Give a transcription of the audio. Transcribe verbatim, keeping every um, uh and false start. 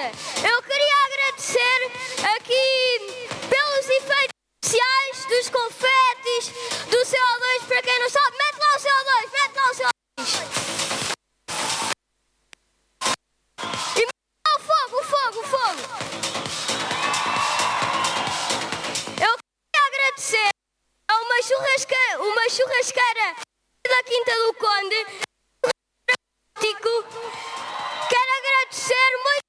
Eu queria agradecer aqui pelos efeitos especiais dos confetes, do C O dois, para quem não sabe, mete lá o C O dois, mete lá o C O dois. E mete lá o fogo, o fogo, o fogo. Eu queria agradecer a uma churrasqueira, uma churrasqueira da Quinta do Conde. Quero agradecer muito